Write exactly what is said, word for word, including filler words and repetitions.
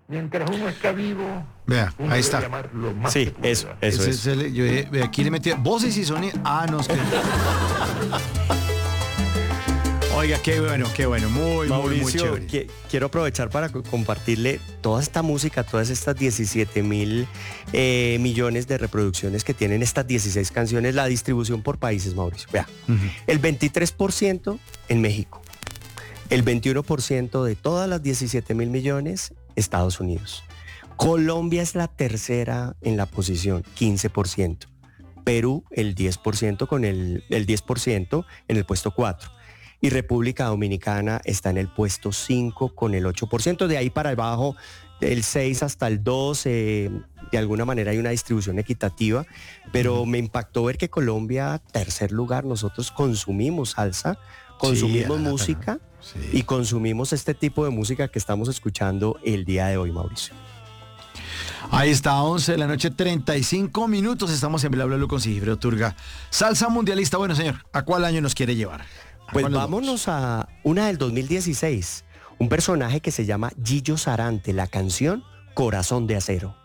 Mientras uno está vivo, Vea, uno ahí debe está. llamar lo más Sí, que pueda. eso, eso Ese es. es el- yo, eh, aquí le metí voces y sonidos. Ah, no, es que... Oiga, qué bueno, qué bueno. Muy, muy, muy Mauricio, chévere. qui- quiero aprovechar para co- compartirle toda esta música, todas estas diecisiete mil eh, millones de reproducciones que tienen estas dieciséis canciones, la distribución por países, Mauricio. Vea, Ujú. el veintitrés por ciento en México, el veintiuno por ciento de todas las diecisiete mil millones, Estados Unidos. Colombia es la tercera en la posición, quince por ciento. Perú, el diez por ciento con el, el diez por ciento en el puesto cuatro. Y República Dominicana está en el puesto cinco con el ocho por ciento. De ahí para abajo, del seis hasta el dos, eh, de alguna manera hay una distribución equitativa, pero uh-huh. me impactó ver que Colombia, tercer lugar, nosotros consumimos salsa, consumimos sí, música sí. y consumimos este tipo de música que estamos escuchando el día de hoy, Mauricio. Ahí está, once de la noche, treinta y cinco minutos. Estamos en Bla Bla Blue con Sigifredo Turga. Salsa mundialista, bueno señor, ¿a cuál año nos quiere llevar? Pues vámonos a una del dos mil dieciséis, un personaje que se llama Gillo Sarante, la canción Corazón de Acero.